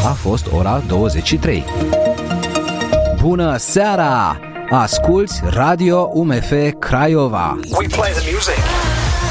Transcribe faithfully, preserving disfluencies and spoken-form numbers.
a fost ora douăzeci și trei. Bună seara! Asculți Radio U M F Craiova. We play the music.